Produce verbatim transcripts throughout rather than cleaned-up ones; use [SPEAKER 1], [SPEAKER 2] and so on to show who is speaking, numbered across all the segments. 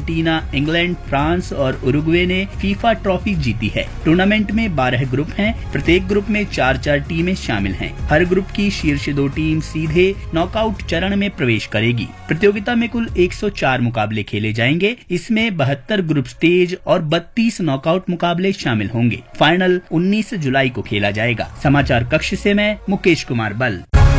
[SPEAKER 1] Argentina, England, France और Uruguay ने FIFA trophy जीती है। टूर्नामेंट में बारह ग्रुप हैं। प्रत्येक ग्रुप में चार चार टीमें शामिल हैं। हर ग्रुप की शीर्ष दो टीम सीधे नॉकआउट चरण में प्रवेश करेगी। प्रतियोगिता में कुल एक सौ चार मुकाबले खेले जाएंगे। इसमें बहत्तर ग्रुप स्टेज और बत्तीस नॉकआउट मुकाबले शामिल होंगे। फाइनल उन्नीस जुलाई को खेला जाएगा। समाचार कक्ष से मैं मुकेश कुमार बल।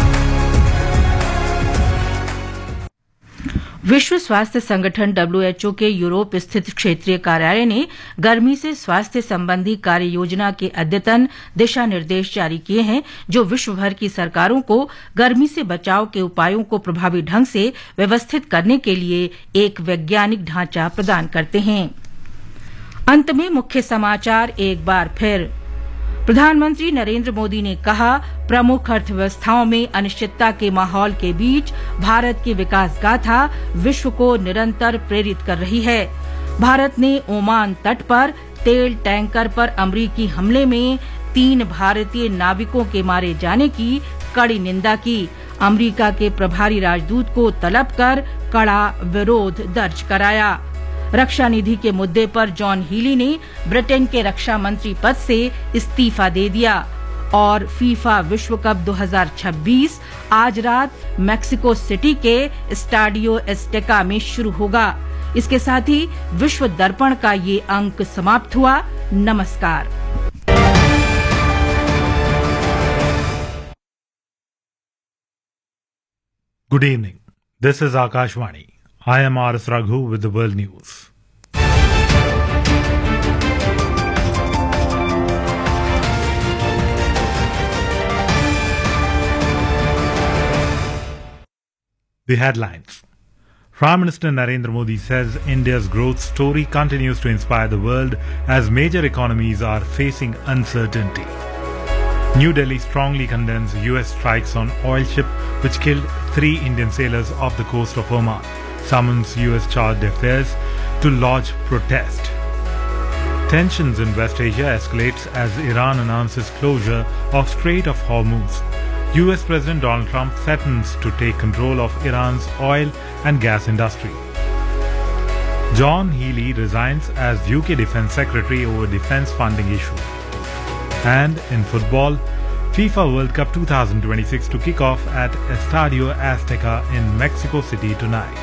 [SPEAKER 2] विश्व स्वास्थ्य संगठन डब्ल्यू एच ओ के यूरोप स्थित क्षेत्रीय कार्यालय ने गर्मी से स्वास्थ्य संबंधी कार्य योजना के अद्यतन दिशा निर्देश जारी किए हैं, जो विश्व भर की सरकारों को गर्मी से बचाव के उपायों को प्रभावी ढंग से व्यवस्थित करने के लिए एक वैज्ञानिक ढांचा प्रदान करते हैं। अंत में मुख्य समाचार एक बार फिर। प्रधानमंत्री नरेंद्र मोदी ने कहा, प्रमुख अर्थव्यवस्थाओं में अनिश्चितता के माहौल के बीच भारत की विकास गाथा विश्व को निरंतर प्रेरित कर रही है। भारत ने ओमान तट पर तेल टैंकर पर अमरीकी हमले में तीन भारतीय नाविकों के मारे जाने की कड़ी निंदा की। अमरीका के प्रभारी राजदूत को तलब कर कड़ा विरोध दर्ज कराया। रक्षा निधि के मुद्दे पर जॉन हीली ने ब्रिटेन के रक्षा मंत्री पद से इस्तीफा दे दिया। और फीफा विश्व कप दो हज़ार छब्बीस आज रात मेक्सिको सिटी के स्टाडियो एस्टेका में शुरू होगा। इसके साथ ही विश्व दर्पण का ये अंक समाप्त हुआ। नमस्कार।
[SPEAKER 3] Good evening. This is Akashvani. I am R S Raghu with the world news. The headlines. Prime Minister Narendra Modi says India's growth story continues to inspire the world as major economies are facing uncertainty. New Delhi strongly condemns U S strikes on oil ship which killed three Indian sailors off the coast of Oman. Summons U S chargé d'affaires to lodge protest. Tensions in West Asia escalates as Iran announces closure of Strait of Hormuz. U S President Donald Trump threatens to take control of Iran's oil and gas industry. John Healey resigns as U K Defence Secretary over defence funding issue. And in football, FIFA World Cup twenty twenty-six to kick off at Estadio Azteca in Mexico City tonight.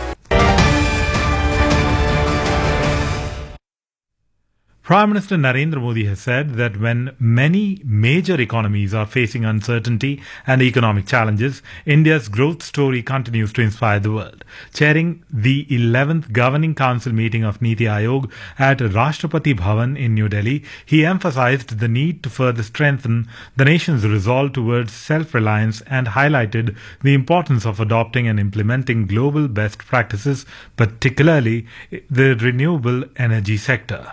[SPEAKER 3] Prime Minister Narendra Modi has said that when many major economies are facing uncertainty and economic challenges, India's growth story continues to inspire the world. Chairing the eleventh Governing Council meeting of Niti Aayog at Rashtrapati Bhavan in New Delhi, he emphasized the need to further strengthen the nation's resolve towards self-reliance and highlighted the importance of adopting and implementing global best practices, particularly the renewable energy sector.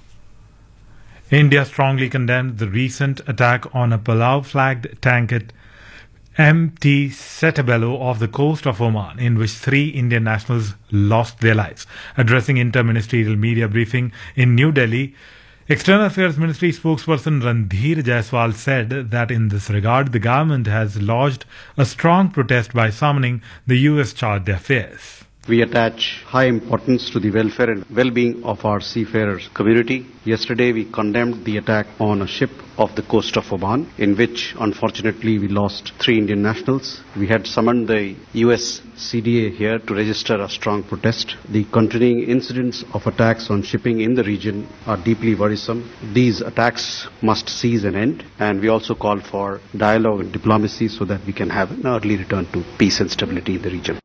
[SPEAKER 3] India strongly condemned the recent attack on a Palau-flagged tank at M T Setabelo off the coast of Oman, in which three Indian nationals lost their lives. Addressing inter-ministerial media briefing in New Delhi, External Affairs Ministry spokesperson Randhir Jaiswal said that in this regard, the government has lodged a strong protest by summoning the U S chargé d'affaires.
[SPEAKER 4] We attach high importance to the welfare and well-being of our seafarers community. Yesterday we condemned the attack on a ship off the coast of Oman, in which unfortunately we lost three Indian nationals. We had summoned the U S C D A here to register a strong protest. The continuing incidents of attacks on shipping in the region are deeply worrisome. These attacks must cease and end, and we also call for dialogue and diplomacy so that we can have an early return to peace and stability in the region.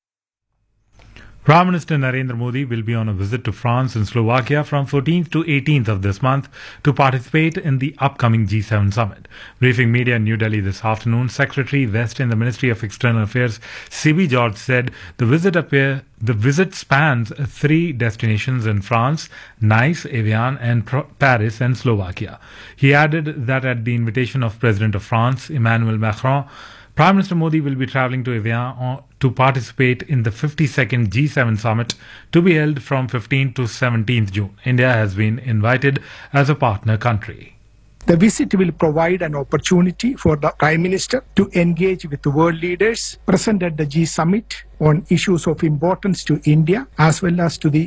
[SPEAKER 3] Prime Minister Narendra Modi will be on a visit to France and Slovakia from fourteenth to eighteenth of this month to participate in the upcoming G seven summit. Briefing media in New Delhi this afternoon, Secretary West in the Ministry of External Affairs, C B George, said the visit appear, the visit spans three destinations in France, Nice, Evian, and Paris and Slovakia. He added that at the invitation of President of France, Emmanuel Macron, Prime Minister Modi will be travelling to Evian to participate in the fifty-second G seven summit to be held from fifteenth to seventeenth June. India has been invited as a partner country.
[SPEAKER 5] The visit will provide an opportunity for the Prime Minister to engage with the world leaders present at the G Summit on issues of importance to India as well as to the